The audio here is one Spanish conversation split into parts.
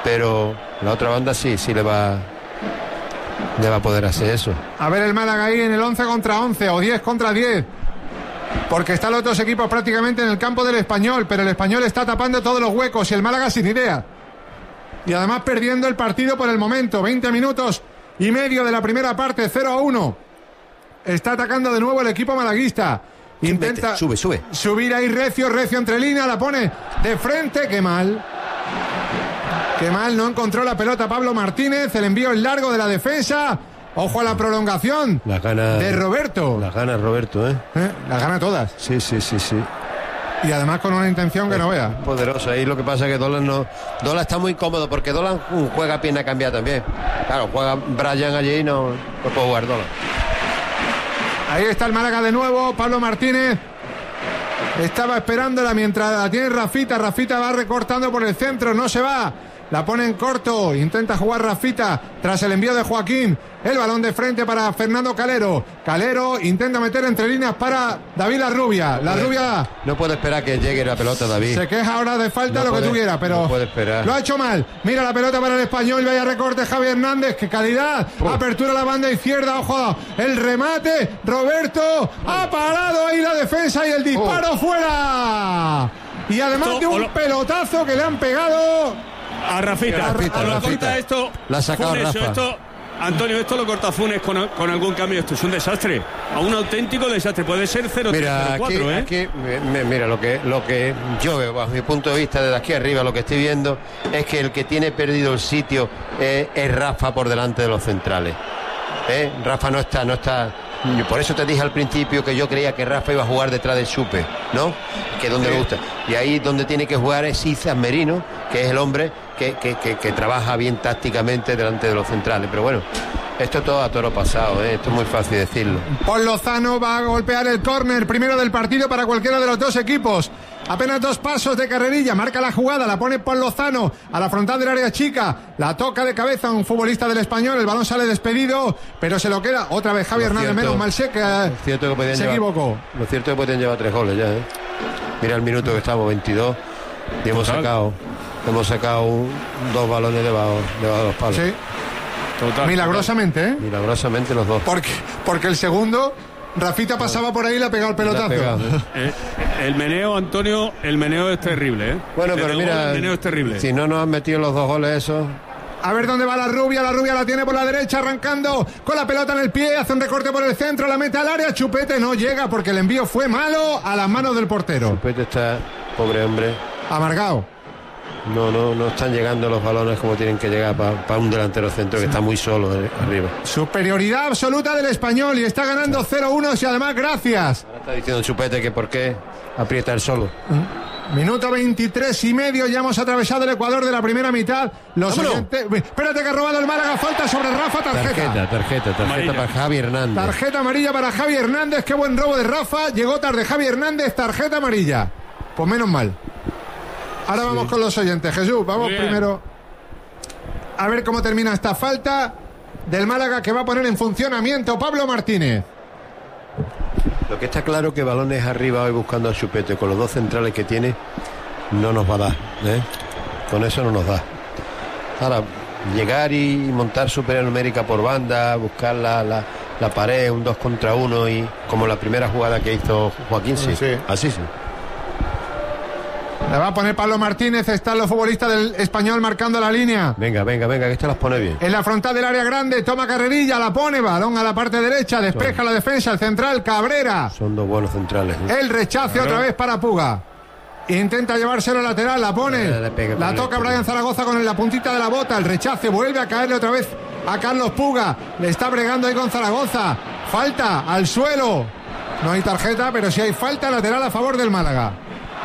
pero la otra banda sí le va a poder hacer eso. A ver el Málaga ahí en el 11 contra 11 o 10 contra 10, porque están los dos equipos prácticamente en el campo del Español, pero el Español está tapando todos los huecos y el Málaga sin idea. Y además perdiendo el partido por el momento. 20 minutos y medio de la primera parte, 0-1. Está atacando de nuevo el equipo malaguista. Intenta sube. subir ahí Recio entre líneas, la pone de frente. Qué mal, no encontró la pelota Pablo Martínez. El envío en largo de la defensa. Ojo a la prolongación de Roberto. Las gana Roberto, Las gana todas. Sí. Y además con una intención que no vea. Poderoso. Ahí lo que pasa es que Dolan está muy cómodo, porque Dolan juega pierna cambiada también. Claro, juega Brian allí y no puede jugar Dolan. Ahí está el Málaga de nuevo. Pablo Martínez estaba esperándola mientras la tiene Rafita. Rafita va recortando por el centro, no se va. La pone en corto, intenta jugar Rafita tras el envío de Joaquín. El balón de frente para Fernando Calero. Calero intenta meter entre líneas para David Larrubia. Larrubia no puede esperar que llegue la pelota, David. Se queja ahora de falta, lo que tú quieras, pero no puede esperar. Lo ha hecho mal. Mira la pelota para el Español. Vaya recorte Javi Hernández. ¡Qué calidad! Apertura a la banda izquierda. Ojo, el remate. Roberto ha parado ahí la defensa y el disparo fuera. Y además de un pelotazo que le han pegado a Rafita. Lo corta esto. La ha sacado Funes, Rafa. Antonio, esto lo corta Funes con algún cambio. Esto es un desastre. A un auténtico desastre. Puede ser 0-3, mira, 0-4, aquí, mira, lo que yo veo, bajo mi punto de vista, desde aquí arriba, lo que estoy viendo es que el que tiene perdido el sitio es Rafa por delante de los centrales. Rafa no está. Por eso te dije al principio que yo creía que Rafa iba a jugar detrás de Supe, ¿no? Que es donde le gusta. Y ahí donde tiene que jugar es Izas Merino, que es el hombre que trabaja bien tácticamente delante de los centrales. Pero bueno, esto todo a toro pasado, esto es muy fácil decirlo. Paul Lozano va a golpear el córner primero del partido para cualquiera de los dos equipos. Apenas 2 pasos de carrerilla, marca la jugada, la pone Paul Lozano a la frontal del área chica, la toca de cabeza un futbolista del Español, el balón sale despedido, pero se lo queda otra vez Javi Hernández, menos mal se equivocó. Lo cierto es que pueden llevar 3 goles ya, Mira el minuto que estamos, 22, y hemos sacado 2 balones debajo de los palos. Sí. Total, milagrosamente, Milagrosamente los dos. Porque el segundo, Rafita pasaba por ahí y le ha pegado el pelotazo. El meneo, Antonio, el meneo es terrible, Bueno, pero mira, el meneo es terrible. Si no nos han metido los 2 goles esos. A ver dónde va la rubia la tiene por la derecha, arrancando con la pelota en el pie, hace un recorte por el centro, la mete al área, Chupete no llega porque el envío fue malo a las manos del portero. Chupete está, pobre hombre, amargado. No están llegando los balones como tienen que llegar para un delantero centro que está muy solo arriba. Superioridad absoluta del Español y está ganando 0-1 y además gracias. Ahora está diciendo Chupete que por qué aprieta el solo. Minuto 23 y medio, ya hemos atravesado el Ecuador de la primera mitad. Espérate que ha robado el Málaga, falta sobre Rafa, tarjeta para Javi Hernández. Tarjeta amarilla para Javi Hernández, qué buen robo de Rafa, llegó tarde Javi Hernández, tarjeta amarilla. Pues menos mal. Ahora vamos con los oyentes, Jesús, vamos primero a ver cómo termina esta falta del Málaga que va a poner en funcionamiento Pablo Martínez. Lo que está claro que balones arriba hoy buscando a Chupete con los 2 centrales que tiene no nos va a dar, con eso no nos da. Ahora, llegar y montar superior numérica por banda, buscar la pared, un 2 contra 1 y como la primera jugada que hizo Joaquín, así sí. Le va a poner Pablo Martínez, están los futbolistas del Español marcando la línea. Venga, que esto las pone bien. En la frontal del área grande, toma carrerilla, la pone, balón a la parte derecha, despeja la defensa, el central, Cabrera. Son 2 buenos centrales. El rechace otra vez para Puga. Intenta llevárselo a lateral, la pone. La toca Brian Zaragoza con la puntita de la bota, el rechace, vuelve a caerle otra vez a Carlos Puga. Le está bregando ahí con Zaragoza. Falta al suelo. No hay tarjeta, pero sí hay falta lateral a favor del Málaga.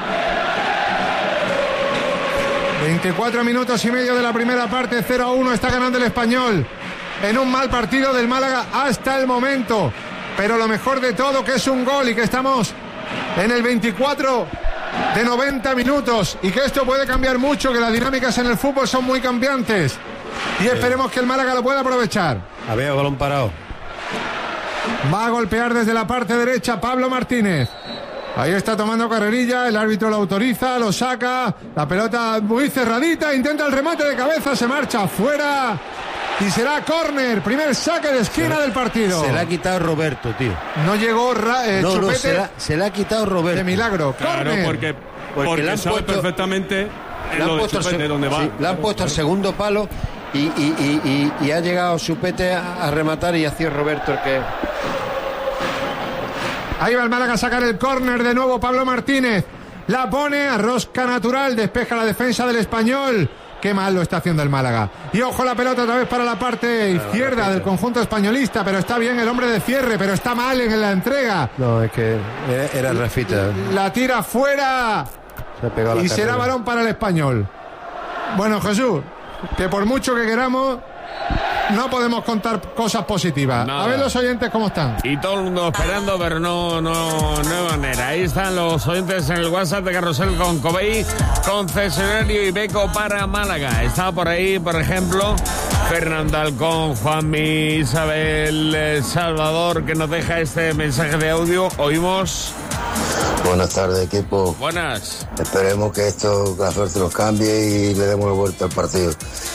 24 minutos y medio de la primera parte, 0-1, está ganando el Español en un mal partido del Málaga hasta el momento, pero lo mejor de todo que es un gol y que estamos en el 24 de 90 minutos y que esto puede cambiar mucho, que las dinámicas en el fútbol son muy cambiantes y esperemos que el Málaga lo pueda aprovechar. Había balón parado. Va a golpear desde la parte derecha Pablo Martínez. Ahí está tomando carrerilla, el árbitro lo autoriza, lo saca, la pelota muy cerradita, intenta el remate de cabeza, se marcha fuera y será córner, primer saque de esquina del partido. Se le ha quitado Roberto, tío. No llegó Chupete. Se le ha quitado Roberto. De milagro, claro, córner. porque le han sabe puesto, perfectamente dónde va. Sí, le han puesto al segundo palo y ha llegado Chupete a rematar y ha sido Roberto el que... Ahí va el Málaga a sacar el córner de nuevo Pablo Martínez. La pone a rosca natural, despeja la defensa del Español. Qué mal lo está haciendo el Málaga. Y ojo la pelota otra vez para la parte izquierda del conjunto españolista, pero está bien el hombre de cierre, pero está mal en la entrega. No, es que era Rafita. La tira fuera y será balón para el Español. Bueno, Jesús, que por mucho que queramos, no podemos contar cosas positivas. Nada. A ver los oyentes cómo están. Y todo el mundo esperando, pero no hay manera. Ahí están los oyentes en el WhatsApp de Carrusel con Covey, concesionario Iveco para Málaga. Está por ahí, por ejemplo, Fernando Alcón, Juanmi, Isabel, Salvador, que nos deja este mensaje de audio. Oímos. Buenas tardes, equipo. Buenas. Esperemos que la suerte nos cambie y le demos la vuelta al partido.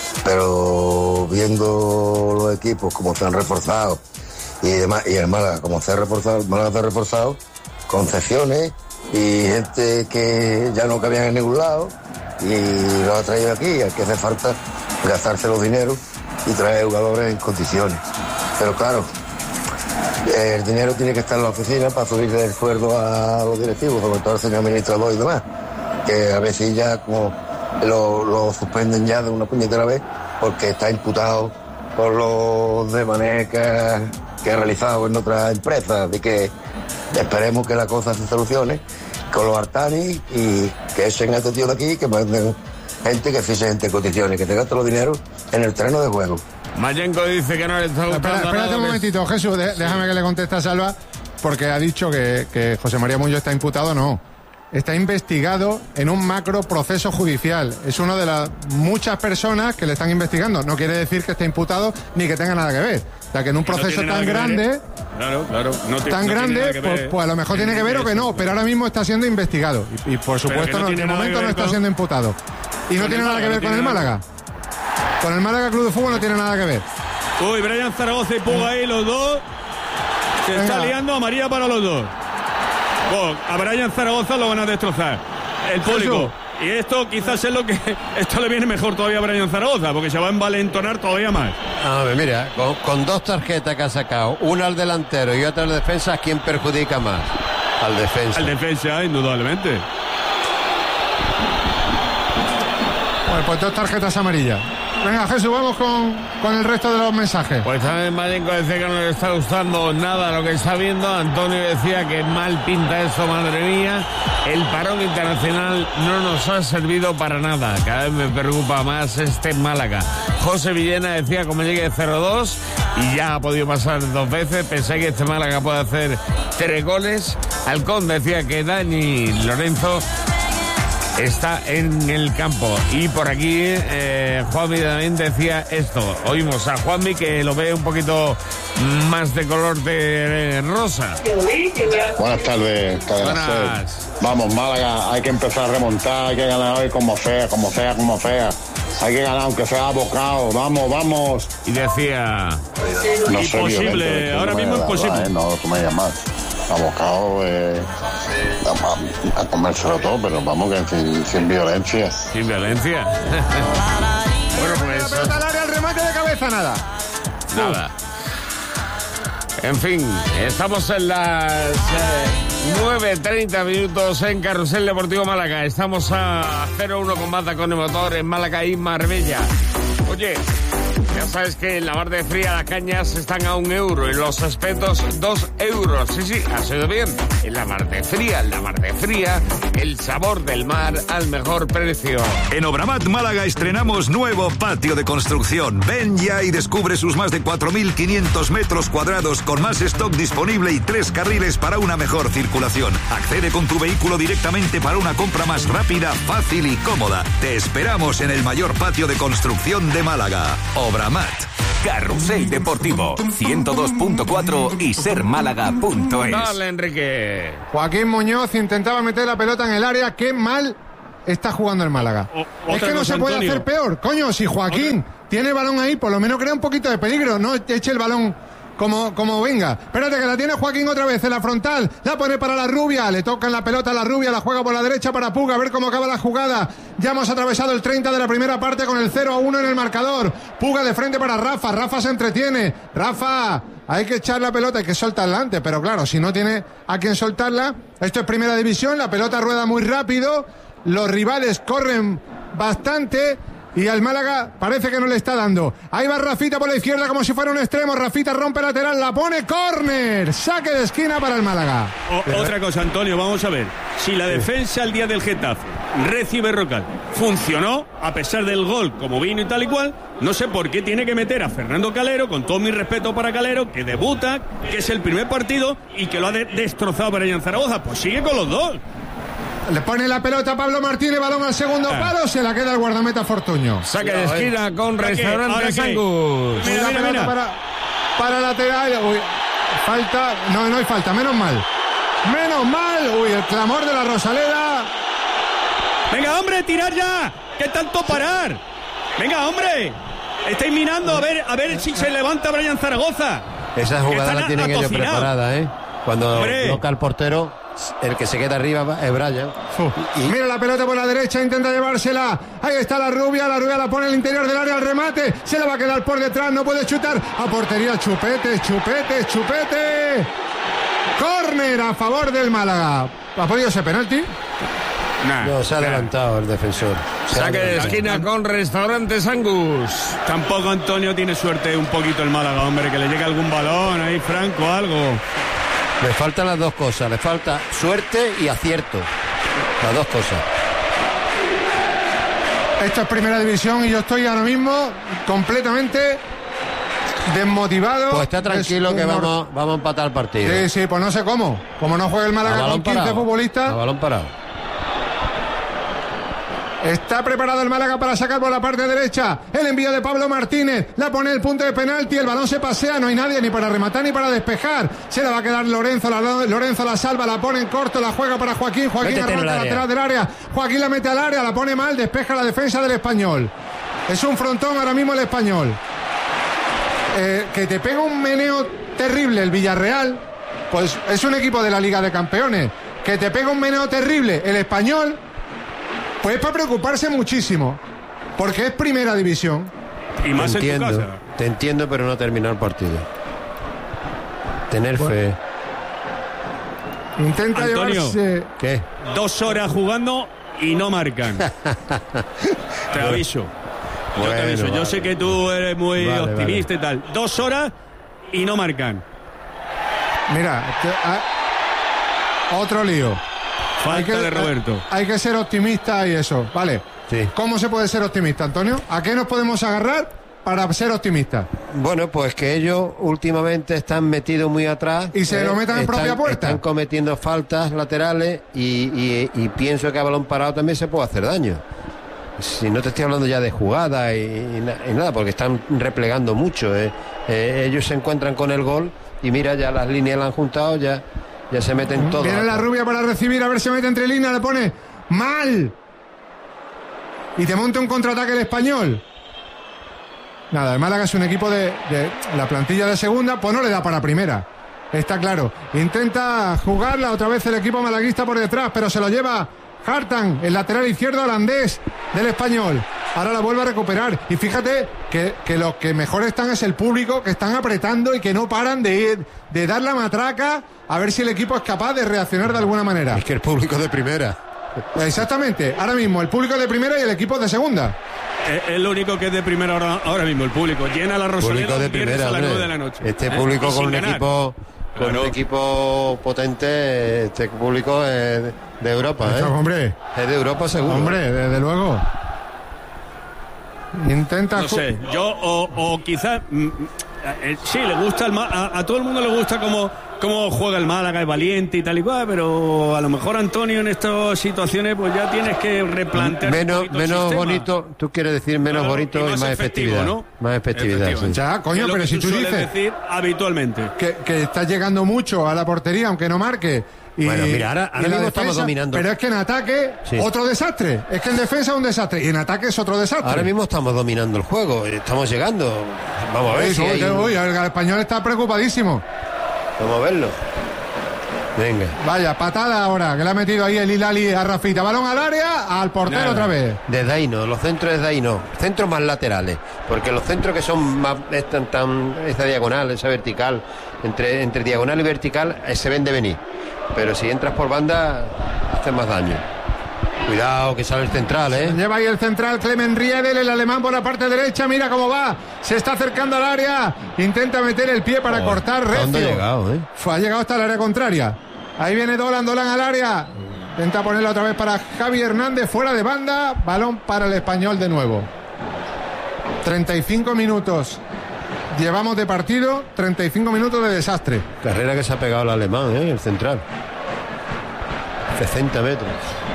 Pero viendo los equipos como se han reforzado y demás, y el Málaga como se ha reforzado, concesiones y gente que ya no cabían en ningún lado y lo ha traído aquí. Hay que hacer falta gastarse los dineros y traer jugadores en condiciones. Pero claro, el dinero tiene que estar en la oficina para subirle el sueldo a los directivos, sobre todo al señor administrador y demás, que a veces ya como lo suspenden ya de una puñetera vez porque está imputado por los desmanes que ha realizado en otras empresas. Así que esperemos que la cosa se solucione con los Artani y que echen a este tío de aquí, que manden gente que fiche gente en condiciones, que te gaste los dineros en el terreno de juego. Mayenko dice que no le está gustando. Espérate un momentito, Jesús, déjame que le conteste a Salva, porque ha dicho que José María Muñoz está imputado. No, está investigado en un macro proceso judicial. Es una de las muchas personas que le están investigando. No quiere decir que esté imputado ni que tenga nada que ver. O sea, que en un proceso tan grande, tan grande, pues a lo mejor tiene que ver o que no, pero ahora mismo está siendo investigado. Y por supuesto, en este momento no está siendo imputado. Y no tiene nada que ver con el Málaga. Con el Málaga Club de Fútbol no tiene nada que ver. Uy, Brian Zaragoza y Puga ahí, los dos. Se está liando a María para los dos. Bueno, a Brian Zaragoza lo van a destrozar el público. Y esto quizás es lo que... Esto le viene mejor todavía a Brian Zaragoza, porque se va a envalentonar todavía más. A ver, mira, con dos tarjetas que ha sacado, una al delantero y otra al defensa, ¿quién perjudica más? Al defensa. Al defensa, indudablemente. Bueno, pues dos tarjetas amarillas. Venga, Jesús, vamos con el resto de los mensajes. Pues también Mayenko decía que no le está gustando nada lo que está viendo. Antonio decía que mal pinta esto, madre mía. El parón internacional no nos ha servido para nada. Cada vez me preocupa más este Málaga. José Villena decía como llegue 0-2 y ya ha podido pasar 2 veces. Pensé que este Málaga puede hacer 3 goles. Alcón decía que Dani Lorenzo está en el campo. Y por aquí Juanmi también decía esto. Oímos a Juanmi que lo ve un poquito más de color de rosa. Buenas tardes, Buenas. Vamos, Málaga, hay que empezar a remontar, hay que ganar hoy como sea. Hay que ganar aunque sea bocado, vamos. Y decía... No sé, imposible, ahora mismo imposible. No, tú me llamas. Abocado a comérselo todo, pero vamos que sin violencia. Sin violencia. Bueno, pues... La pelota al área, el remate de cabeza, nada. En fin, estamos en las 9:30 minutos en Carrusel Deportivo Málaga. Estamos a 0-1 con Mazda con el motor en Málaga y Marbella. Oye, ya sabes que en la Mar de Fría las cañas están a €1 y los espetos 2 euros. Sí, has oído bien. En la Mar de Fría, el sabor del mar al mejor precio. En Obramat Málaga estrenamos nuevo patio de construcción. Ven ya y descubre sus más de 4.500 metros cuadrados con más stock disponible y 3 carriles para una mejor circulación. Accede con tu vehículo directamente para una compra más rápida, fácil y cómoda. Te esperamos en el mayor patio de construcción de Málaga. Obramat. Carrusel Deportivo, 102.4 y sermálaga.es. Dale, Enrique. Joaquín Muñoz intentaba meter la pelota en el área. Qué mal está jugando el Málaga. Es que no se puede hacer peor. Coño, si Joaquín tiene el balón ahí, por lo menos crea un poquito de peligro. No eche el balón como venga. Espérate que la tiene Joaquín otra vez en la frontal. La pone para la Rubia. Le tocan la pelota a la Rubia. La juega por la derecha para Puga. A ver cómo acaba la jugada. Ya hemos atravesado el 30 de la primera parte con el 0-1 en el marcador. Puga de frente para Rafa. Rafa se entretiene. Rafa, hay que echar la pelota, hay que soltarla antes. Pero claro, si no tiene a quien soltarla. Esto es primera división. La pelota rueda muy rápido. Los rivales corren bastante. Y al Málaga parece que no le está dando. Ahí va Rafita por la izquierda como si fuera un extremo. Rafita rompe lateral, la pone, córner. Saque de esquina para el Málaga. Otra cosa, Antonio, vamos a ver. Si la defensa al día del Getafe recibe Rocal funcionó, a pesar del gol como vino y tal y cual, no sé por qué tiene que meter a Fernando Calero, con todo mi respeto para Calero, que debuta, que es el primer partido y que lo ha destrozado Brian Zaragoza. Pues sigue con los dos. Le pone la pelota a Pablo Martínez, balón al segundo palo, se la queda el guardameta Fortuño. Saque de esquina con Restaurante Angus. Mira, pelota para lateral. Uy, falta, no hay falta, menos mal. Uy, el clamor de la Rosaleda. Venga, hombre, tirar ya. ¿Qué tanto parar? Venga, hombre. Estáis mirando a ver si se levanta Brian Zaragoza. Esa jugada la tienen ellos preparada, ¿eh? Cuando toca el portero, el que se queda arriba es Brian. Mira la pelota por la derecha, intenta llevársela. Ahí está la Rubia la pone al interior del área al remate. Se la va a quedar por detrás, no puede chutar. A portería, chupete. Córner a favor del Málaga. ¿Ha podido ser penalti? No, se ha adelantado el defensor. Saque de esquina con Restaurantes Angus. Tampoco Antonio tiene suerte un poquito el Málaga, hombre, que le llegue algún balón ahí, Franco, algo. Le faltan las dos cosas, le falta suerte y acierto. Las dos cosas. Esto es primera división y yo estoy ahora mismo completamente desmotivado. Pues está tranquilo que vamos a empatar el partido. Sí, pues no sé cómo. Como no juega el Málaga con 15 futbolistas. A balón parado. Está preparado el Málaga para sacar por la parte derecha. El envío de Pablo Martínez. La pone el punto de penalti. El balón se pasea. No hay nadie ni para rematar ni para despejar. Se la va a quedar Lorenzo. Lorenzo la salva. La pone en corto. La juega para Joaquín. Joaquín arranca lateral del área. Joaquín la mete al área. La pone mal. Despeja la defensa del Español. Es un frontón ahora mismo el Español. Que te pega un meneo terrible el Villarreal. Pues es un equipo de la Liga de Campeones. Que te pega un meneo terrible el Español. Pues para preocuparse muchísimo, porque es primera división. Y más en tu casa. Te entiendo, pero no terminar el partido. Tener fe. Intenta Antonio, llevarse... ¿Qué? 2 horas jugando y no marcan. Te aviso. Bueno, Yo te aviso. vale. Yo sé que tú eres muy optimista vale. y tal. 2 horas y no marcan. Mira, otro lío. Falta de Roberto. Hay que ser optimista y eso, vale. Sí. ¿Cómo se puede ser optimista, Antonio? ¿A qué nos podemos agarrar para ser optimistas? Bueno, pues que ellos últimamente están metidos muy atrás. Y se lo metan en propia puerta. Están cometiendo faltas laterales y pienso que a balón parado también se puede hacer daño. Si no te estoy hablando ya de jugada y nada, porque están replegando mucho. Ellos se encuentran con el gol y mira, ya las líneas la han juntado, ya se meten todos. Viene la Rubia para recibir, a ver si mete entre líneas, le pone mal. Y te monta un contraataque el Español. Nada, el Málaga es un equipo de la plantilla de segunda, pues no le da para primera. Está claro. Intenta jugarla otra vez el equipo malaguista por detrás, pero se lo lleva Hartan, el lateral izquierdo holandés del Español. Ahora la vuelve a recuperar. Y fíjate que los que mejor están es el público, que están apretando y que no paran de dar la matraca a ver si el equipo es capaz de reaccionar de alguna manera. Es que el público de primera. Exactamente. Ahora mismo el público de primera y el equipo de segunda. Es lo único que es de primera ahora mismo, el público. Llena la Rosaleda Público de primera, a las 9 de hombre. la noche. Este público Y sin con un ganar. equipo... Con Claro. un equipo potente, este público es de Europa, ¿eh? Hombre, Es de Europa seguro. hombre, desde luego. Intenta... No sé, yo o quizás sí, le gusta a todo el mundo le gusta cómo juega el Málaga, es valiente y tal y cual, pero a lo mejor, Antonio, en estas situaciones pues ya tienes que replantear menos bonito, tú quieres decir menos bonito y más efectividad, ¿no? Más efectividad, sí. Ya, coño, pero si tú dices decir habitualmente que está llegando mucho a la portería aunque no marque. Bueno, mira, ahora mismo estamos dominando. Pero es que en ataque, otro desastre. Es que en defensa es un desastre y en ataque es otro desastre. Ahora mismo estamos dominando el juego, estamos llegando. Vamos a ver el español está preocupadísimo. Vamos a verlo. Venga. Vaya, patada ahora, que le ha metido ahí el Hilali a Rafita. Balón al área, al portero otra vez. Desde ahí no, los centros desde ahí no. Centros más laterales. Porque los centros que son más, esa diagonal, esa vertical, entre diagonal y vertical, se ven de venir. Pero si entras por banda, haces más daño. Cuidado, que sale el central, ¿eh? Lleva ahí el central, Clement Riedel, el alemán por la parte derecha. Mira cómo va. Se está acercando al área. Intenta meter el pie para cortar recio. ¿Dónde ha llegado, Ha llegado hasta el área contraria. Ahí viene Dolan al área. Intenta ponerla otra vez para Javi Hernández, fuera de banda. Balón para el español de nuevo. 35 minutos. Llevamos de partido, 35 minutos de desastre. Carrera que se ha pegado el alemán, el central. 60 metros.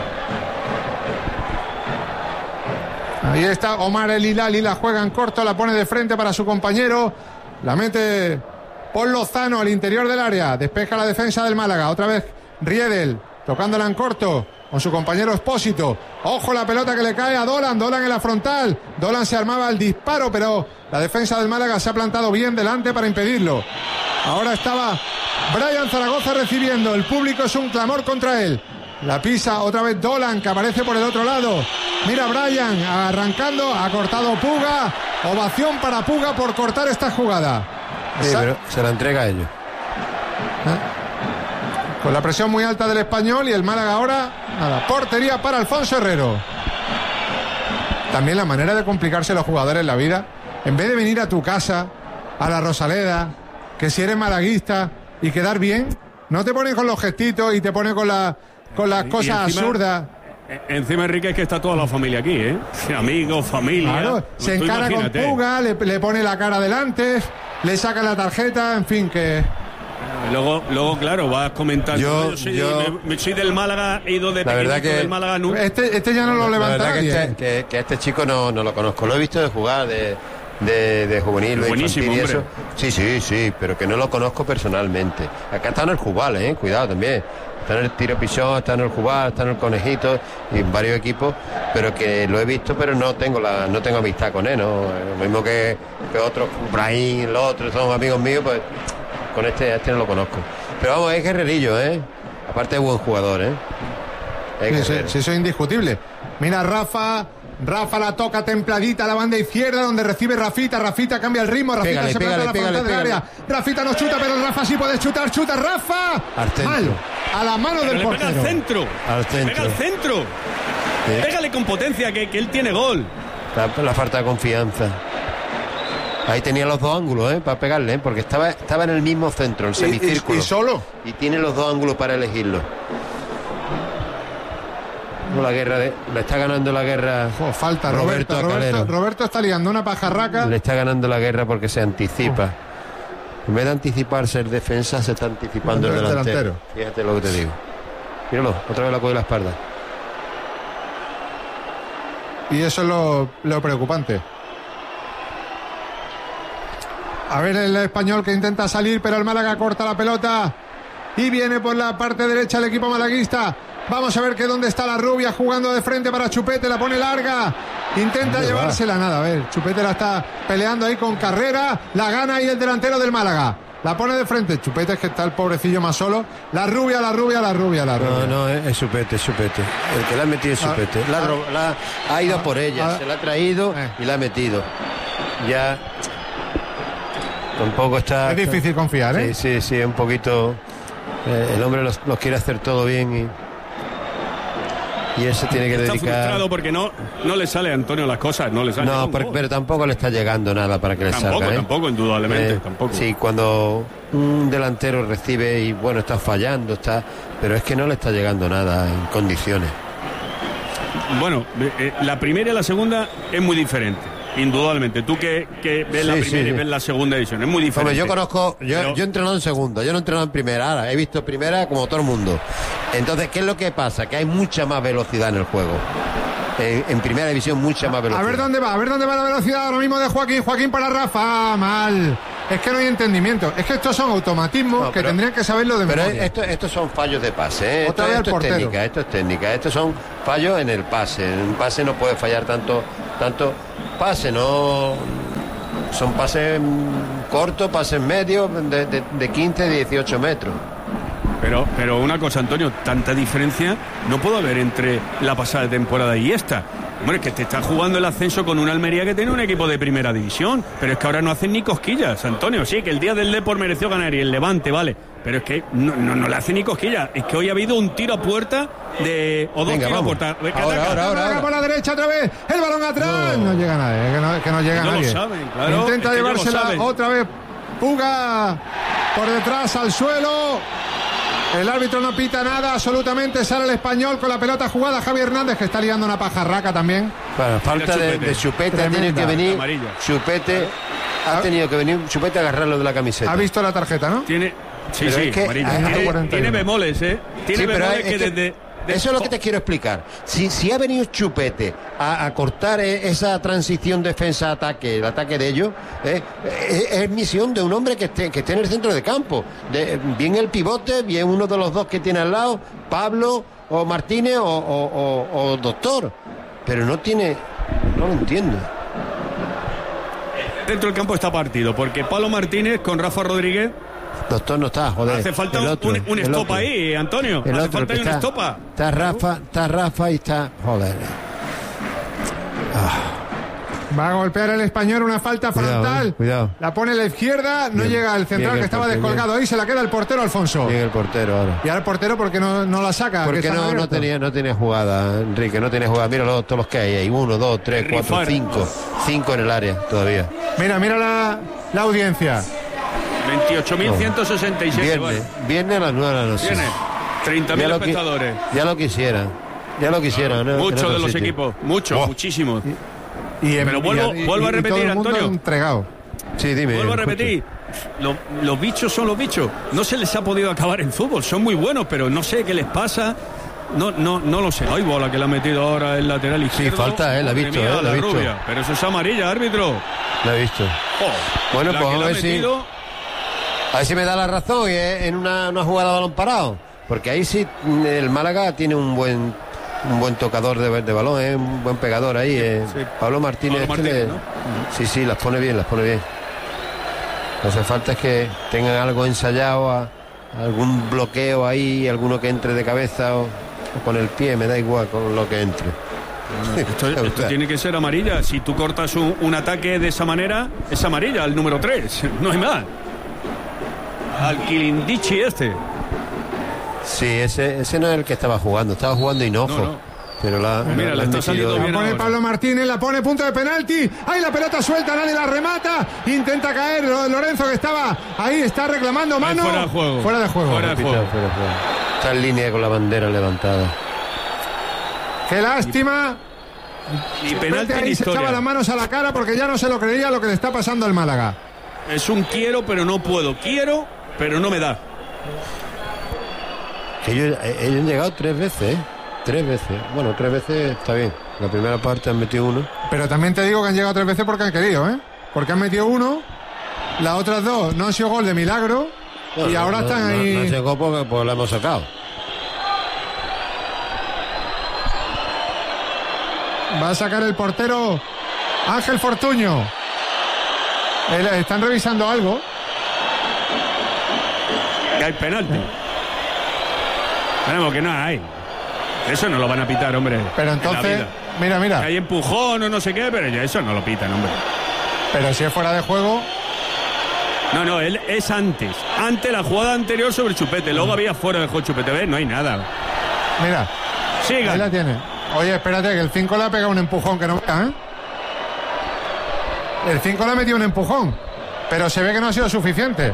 Ahí está Omar El Hilali, la juega en corto, la pone de frente para su compañero. La mete Paul Lozano al interior del área. Despeja la defensa del Málaga. Otra vez Riedel, tocándola en corto con su compañero Expósito. Ojo la pelota que le cae a Dolan en la frontal. Dolan se armaba el disparo, pero la defensa del Málaga se ha plantado bien delante para impedirlo. Ahora estaba Brian Zaragoza recibiendo. El público es un clamor contra él. La pisa otra vez Dolan, que aparece por el otro lado. Mira Brian arrancando, ha cortado Puga. Ovación para Puga por cortar esta jugada. Sí, pero se la entrega a ellos. Con la presión muy alta del español y el Málaga ahora, nada, portería para Alfonso Herrero. También la manera de complicarse a los jugadores en la vida, en vez de venir a tu casa, a la Rosaleda, que si eres malaguista y quedar bien, no te ponen con los gestitos y te ponen con las cosas absurdas. Encima, Enrique, es que está toda la familia aquí, amigos, familia. Claro, se encara con Puga, le pone la cara delante, le saca la tarjeta, en fin, que... Luego, claro, vas comentando. Yo soy del Málaga, he ido de pequeño del Málaga. Este ya no lo levanta. La verdad que este chico no lo conozco. Lo he visto de jugar de juvenil, de buenísimo, infantil y eso. Sí, pero que no lo conozco personalmente. Acá está en el Jubal, cuidado también. Está en el Tiro Pisón, está en el Jubal, está en el Conejito y en varios equipos, pero que lo he visto, pero no tengo amistad con él, ¿no? Lo mismo que otros, Brahim, los otros son amigos míos, pues con este no lo conozco. Pero vamos, es guerrerillo, aparte de buen jugador, Sí, eso es indiscutible. Mira Rafa la toca templadita a la banda izquierda, donde recibe Rafita cambia el ritmo, Rafita se planta a la frontal del área. Rafita no chuta, pero Rafa sí puede chutar, Rafa. Mal, a la mano del portero. Pega al centro. Pega al centro. Sí. Pégale con potencia, que él tiene gol. La falta de confianza. Ahí tenía los dos ángulos, para pegarle, porque estaba en el mismo centro, el semicírculo. ¿Y solo? Y tiene los dos ángulos para elegirlo. La guerra le está ganando la guerra. Falta Roberto está liando una pajarraca. Le está ganando la guerra porque se anticipa. En vez de anticiparse el defensa, se está anticipando el delantero. Fíjate lo que te digo. Míralo, otra vez la coge la espalda. Y eso es lo preocupante. A ver el español que intenta salir, pero el Málaga corta la pelota y viene por la parte derecha el equipo malaguista. Vamos a ver que dónde está la rubia jugando de frente para Chupete, la pone larga, intenta llevársela, nada, a ver, Chupete la está peleando ahí con Carrera, la gana ahí el delantero del Málaga, la pone de frente, Chupete es que está el pobrecillo más solo, la rubia. No, es Chupete, el que la ha metido es Chupete, ha ido por ella, se la ha traído y la ha metido, ya tampoco está... Es difícil confiar, Sí, un poquito, el hombre los quiere hacer todo bien y él se tiene que dedicar. Está frustrado porque no le sale a Antonio las cosas, no le sale. No, pero tampoco le está llegando nada para que le salga. Tampoco, indudablemente, tampoco. Sí, cuando un delantero recibe y bueno, está fallando, pero es que no le está llegando nada en condiciones. Bueno, la primera y la segunda es muy diferente. indudablemente. Tú que ves la primera y ves la segunda división, es muy diferente. Hombre, yo conozco, yo he entrenado en segunda, yo no he entrenado en primera, ahora he visto primera como todo el mundo. Entonces, ¿qué es lo que pasa? Que hay mucha más velocidad en el juego. En primera división mucha más velocidad. A ver dónde va la velocidad ahora mismo de Joaquín para Rafa. Mal. Es que no hay entendimiento. Es que estos son automatismos que tendrían que saberlo de memoria. Pero estos son fallos de pase. Otra vez el portero. Esto es técnica. Estos son fallos en el pase. En un pase no puede fallar tanto pase, no. Son pases cortos, pases medios de 15, 18 metros. Pero una cosa, Antonio, tanta diferencia no puede haber entre la pasada temporada y esta. Hombre, es que te está jugando el ascenso con una Almería que tiene un equipo de primera división, pero es que ahora no hacen ni cosquillas, Antonio. Sí, que el día del Depor mereció ganar y el Levante, vale, pero es que no le hacen ni cosquillas. Es que hoy ha habido un tiro a puerta o dos tiros a puerta. Ahora por la derecha otra vez, el balón atrás. No llega nadie, que no llega nadie. Lo saben, claro. Intenta llevársela otra vez. Puga por detrás al suelo. El árbitro no pita nada, absolutamente. Sale el Español con la pelota jugada. Javi Hernández, que está liando una pajarraca también. Bueno, falta de Chupete. Ha tenido que venir Chupete. Ha tenido que venir Chupete a agarrarlo de la camiseta. Ha visto la tarjeta, ¿no? Sí, es que tiene bemoles, ¿eh? Tiene bemoles que desde... Eso es lo que te quiero explicar. Si ha venido Chupete a cortar esa transición defensa-ataque, el ataque de ellos, es misión de un hombre que esté en el centro de campo. Bien el pivote, bien uno de los dos que tiene al lado, Pablo o Martínez o Doctor. Pero no lo entiendo. Dentro del campo está partido, porque Pablo Martínez con Rafa Rodríguez. Doctor no está, joder. Hace falta un stop ahí, Antonio. Hace falta un estopa. Está Rafa y está... Joder. Va a golpear el Español, una falta frontal. Cuidado. La pone a la izquierda, no llega al central que estaba descolgado. Ahí se la queda el portero Alfonso. Bien el portero ahora. Y ahora el portero, ¿por qué no la saca? Porque no tenía jugada, Enrique, no tenía jugada. Mira todos los que hay ahí. 1, 2, 3, 4, 5. 5 en el área todavía. Mira la audiencia. 28.167. Viernes a las 9 de la noche. 30.000 espectadores. Ya lo quisieran. ¿no? Muchos de los equipos. Muchísimos. Pero vuelvo a repetir, Antonio. Entregado. Sí, dime. Vuelvo a repetir. Los bichos son los bichos. No se les ha podido acabar en fútbol. Son muy buenos, pero no sé qué les pasa. No lo sé. Hay bola que le ha metido ahora el lateral izquierdo. Sí, falta, la ha visto, la visto. Rubia. Pero eso es amarilla, árbitro. La he visto. Bueno, pues vamos a ver si me da la razón en una jugada de balón parado. Porque ahí sí el Málaga tiene un buen tocador de balón, un buen pegador ahí. Sí. Pablo Martínez, ¿no? Sí, las pone bien. Lo que hace falta es que tengan algo ensayado, algún bloqueo ahí, alguno que entre de cabeza o con el pie, me da igual con lo que entre. Esto tiene que ser amarilla. Si tú cortas un ataque de esa manera, es amarilla, el número 3. No hay más. Al Kilindichi este. Sí, ese no es el que estaba jugando Hinojo. No. Pero mira, le está saliendo bien. La pone ahora. Pablo Martínez, la pone punto de penalti. Ahí la pelota suelta, nadie la remata. Intenta caer Lorenzo, que estaba ahí, está reclamando mano. Fuera de juego. Está en línea con la bandera levantada. Qué lástima. Y penalti ahí se echaba las manos a la cara porque ya no se lo creía lo que le está pasando al Málaga. Es un quiero, pero no puedo. Quiero, pero no me da. Que ellos han llegado 3 veces, ¿eh? 3 veces. Bueno, 3 veces está bien. La primera parte han metido 1. Pero también te digo que han llegado 3 veces porque han querido, ¿eh? Porque han metido 1. Las otras 2 no han sido gol de milagro. Bueno, y ahora están ahí. No llegó porque pues la hemos sacado. Va a sacar el portero Ángel Fortuño. Están revisando algo. Hay penalti. Tenemos que no hay. Eso no lo van a pitar, hombre. Pero entonces, mira. Hay empujón o no sé qué, pero ya eso no lo pitan, hombre. Pero si es fuera de juego. No, él es antes. Ante la jugada anterior sobre Chupete. Luego había fuera de juego Chupete. ¿Ves? No hay nada. Mira. Siga. Ahí la tiene. Oye, espérate, que el 5 le ha pegado un empujón que no vea, ¿eh? El 5 le ha metido un empujón. Pero se ve que no ha sido suficiente.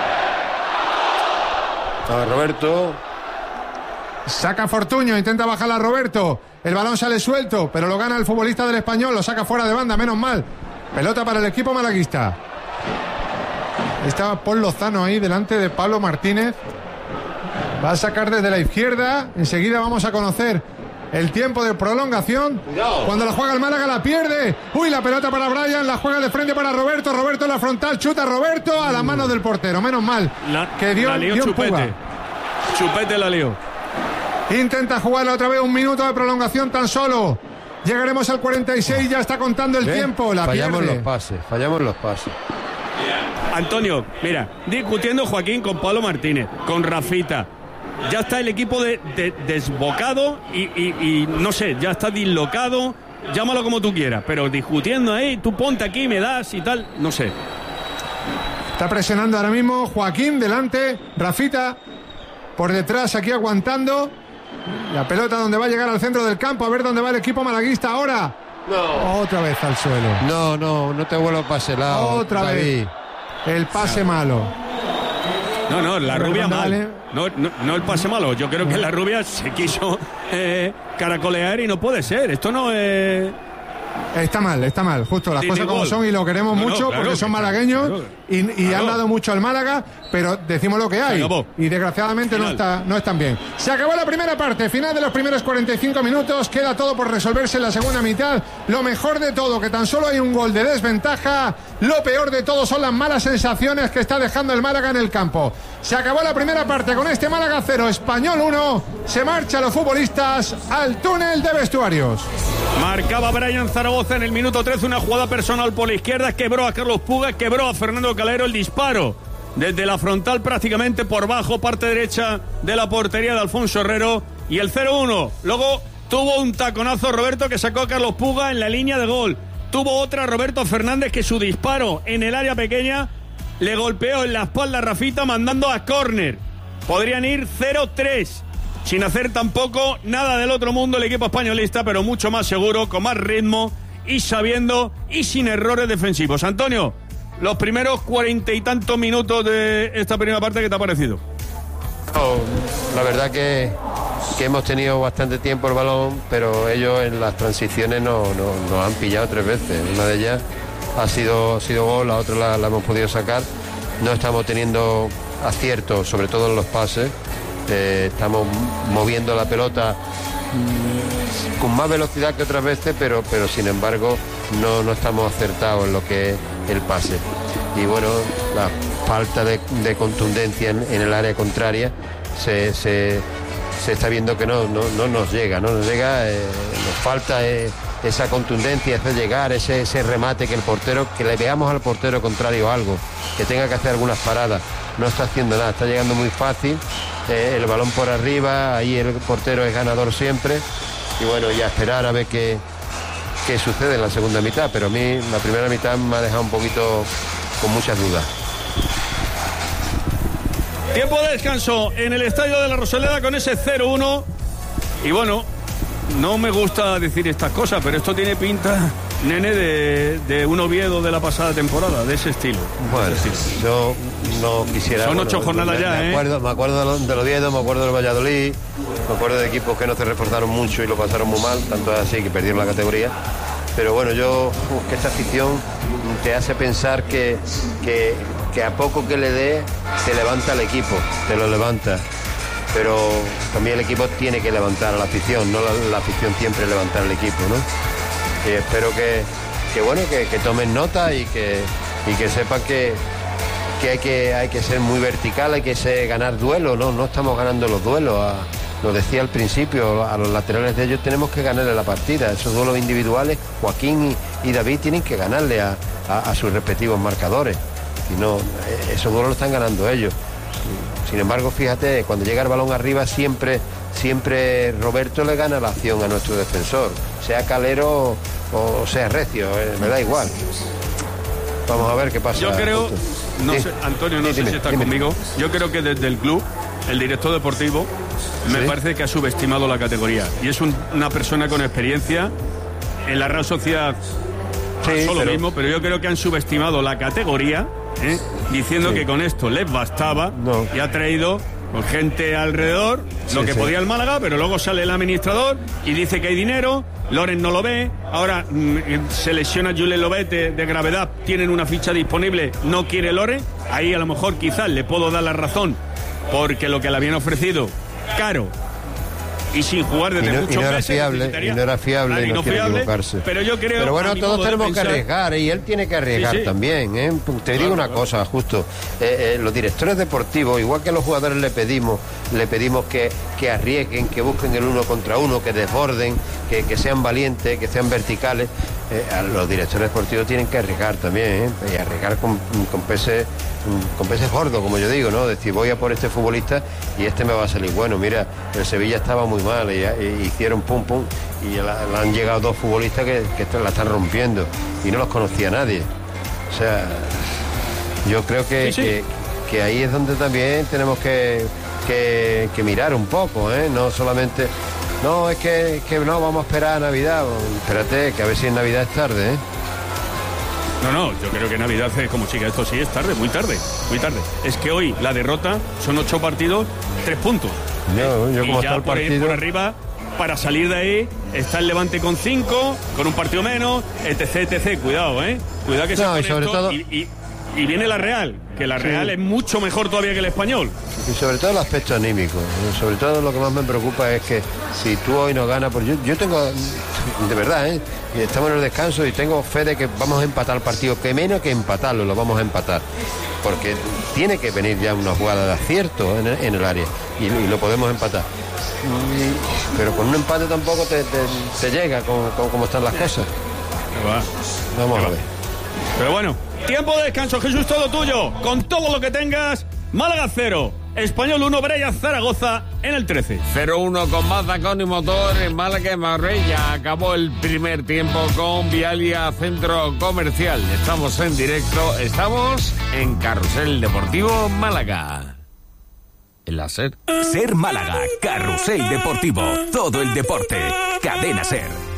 Roberto. Saca Fortuño, intenta bajarla a Roberto. El balón sale suelto, pero lo gana el futbolista del Español, lo saca fuera de banda, menos mal. Pelota para el equipo malaguista. Estaba Paul Lozano ahí delante de Pablo Martínez. Va a sacar desde la izquierda. Enseguida vamos a conocer el tiempo de prolongación. Cuando la juega el Málaga la pierde. Uy, la pelota para Brian. La juega de frente para Roberto. Roberto en la frontal. Chuta Roberto a las manos del portero. Menos mal que dio Chupete. Chupete la lió. Intenta jugarla otra vez. 1 minuto de prolongación tan solo. Llegaremos al 46. Ya está contando el tiempo. La fallamos pierde. Fallamos los pases. Antonio, mira, discutiendo Joaquín con Pablo Martínez, con Rafita. Ya está el equipo desbocado y no sé, ya está dislocado. Llámalo como tú quieras, pero discutiendo ahí, tú ponte aquí, me das y tal, no sé. Está presionando ahora mismo Joaquín delante, Rafita por detrás aquí aguantando. La pelota donde va a llegar al centro del campo, a ver dónde va el equipo malaguista ahora. No. Otra vez al suelo. No te vuelvo pase lado. Otra David. vez. El pase malo. No, la rubia mal. No el pase malo. Yo creo que la rubia se quiso caracolear y no puede ser. Esto no es... Está mal, justo las cosas como son y lo queremos mucho claro, porque son malagueños y han dado mucho al Málaga, pero decimos lo que hay y desgraciadamente no están bien. Se acabó la primera parte, final de los primeros 45 minutos, queda todo por resolverse en la segunda mitad. Lo mejor de todo, que tan solo hay un gol de desventaja. Lo peor de todo son las malas sensaciones que está dejando el Málaga en el campo. Se acabó la primera parte con este Málaga 0, Español 1. Se marchan los futbolistas al túnel de vestuarios. Marcaba Brian Zaragoza en el minuto 13 una jugada personal por la izquierda, quebró a Carlos Puga, quebró a Fernando Calero, el disparo desde la frontal prácticamente por bajo, parte derecha de la portería de Alfonso Herrero, y el 0-1. Luego tuvo un taconazo Roberto que sacó a Carlos Puga en la línea de gol. Tuvo otra Roberto Fernández que su disparo en el área pequeña le golpeó en la espalda a Rafita mandando a córner. Podrían ir 0-3. Sin hacer tampoco nada del otro mundo el equipo españolista, pero mucho más seguro, con más ritmo y sabiendo y sin errores defensivos. Antonio, los primeros 40 y tantos minutos de esta primera parte, ¿qué te ha parecido? La verdad que hemos tenido bastante tiempo el balón, pero ellos en las transiciones nos han pillado 3 veces. Una de ellas ha sido gol, la otra la hemos podido sacar. No estamos teniendo acierto, sobre todo en los pases. Estamos moviendo la pelota con más velocidad que otras veces, pero sin embargo no estamos acertados en lo que es el pase. Y bueno, la falta de contundencia en el área contraria se está viendo que no nos llega, nos falta esa contundencia, ese llegar, ese remate, que le veamos al portero contrario algo, que tenga que hacer algunas paradas. No está haciendo nada, está llegando muy fácil, el balón por arriba, ahí el portero es ganador siempre, y bueno, ya esperar a ver qué sucede en la segunda mitad, pero a mí la primera mitad me ha dejado un poquito con muchas dudas. Tiempo de descanso en el estadio de la Rosaleda con ese 0-1, y bueno, no me gusta decir estas cosas, pero esto tiene pinta, nene, de un Oviedo de la pasada temporada, de ese estilo. Bueno, yo no quisiera... Son 8 jornadas ya, me acuerdo del Oviedo, me acuerdo del Valladolid, me acuerdo de equipos que no se reforzaron mucho y lo pasaron muy mal, tanto es así que perdieron la categoría. Pero bueno, que esta afición te hace pensar que a poco que le dé, te levanta el equipo, te lo levanta. Pero también el equipo tiene que levantar a la afición, no la afición siempre levantar al equipo, ¿no? Y espero que tomen nota y que sepan que hay que ser muy vertical, hay que ganar duelos, no estamos ganando los duelos. Lo decía al principio, a los laterales de ellos tenemos que ganarle la partida. Esos duelos individuales, Joaquín y David tienen que ganarle a sus respectivos marcadores. Y no, esos duelos lo están ganando ellos. Sin embargo, fíjate, cuando llega el balón arriba siempre Roberto le gana la acción a nuestro defensor, sea Calero o sea Recio, me da igual. Vamos a ver qué pasa. Yo creo, Antonio, no sé si estás conmigo, yo creo que desde el club, el director deportivo, me parece que ha subestimado la categoría. Y es una persona con experiencia en la Real Sociedad, lo mismo, pero yo creo que han subestimado la categoría, diciendo que con esto les bastaba, y ha traído con gente alrededor, lo que podía el Málaga, pero luego sale el administrador y dice que hay dinero, Loren no lo ve, ahora se lesiona Julen Lobete de gravedad, tienen una ficha disponible, no quiere Loren, ahí a lo mejor quizás le puedo dar la razón, porque lo que le habían ofrecido, caro, y sin jugar desde muchos meses. Y no era fiable, y no quiere equivocarse. Pero yo creo... Pero bueno, todos tenemos que arriesgar, y él tiene que arriesgar también, ¿eh? Te digo una cosa, justo. Los directores deportivos, igual que a los jugadores le pedimos que arriesguen, que busquen el uno contra uno, que desborden, que sean valientes, que sean verticales. A los directores deportivos tienen que arriesgar también, ¿eh? Y arriesgar con peces gordos, como yo digo, ¿no? Decir, voy a por este futbolista y este me va a salir bueno. Mira, el Sevilla estaba muy mal y hicieron pum pum y le han llegado 2 futbolistas que la están rompiendo y no los conocía nadie. O sea, yo creo que ahí es donde también tenemos que mirar un poco, ¿eh? No solamente... No, es que no, vamos a esperar a Navidad. Espérate, que a ver si en Navidad es tarde, ¿eh? No, yo creo que Navidad es como chica, esto sí es tarde, muy tarde. Es que hoy la derrota son 8 partidos, 3 puntos. Yo como y ya está el partido... por arriba, para salir de ahí, está el Levante con 5, con un partido menos, etc. Cuidado, cuidado que no, y sobre todo... Y viene la Real, que la Real es mucho mejor todavía que el Español. Y sobre todo el aspecto anímico. Sobre todo lo que más me preocupa es que si tú hoy no ganas, pues yo tengo, de verdad, estamos en el descanso y tengo fe de que vamos a empatar el partido, que menos que empatarlo, lo vamos a empatar. Porque tiene que venir ya una jugada de acierto en el área y lo podemos empatar. Pero con un empate tampoco te llega como están las cosas. Vamos a ver. Pero bueno, tiempo de descanso, Jesús, todo tuyo. Con todo lo que tengas, Málaga 0, Español 1, Brella Zaragoza en el 13. 0-1 con Mazzacón y motor en Málaga y Marbella. Acabó el primer tiempo con Vialia Centro Comercial. Estamos en directo, estamos en Carrusel Deportivo Málaga. En la SER. SER Málaga, Carrusel Deportivo. Todo el deporte. Cadena SER.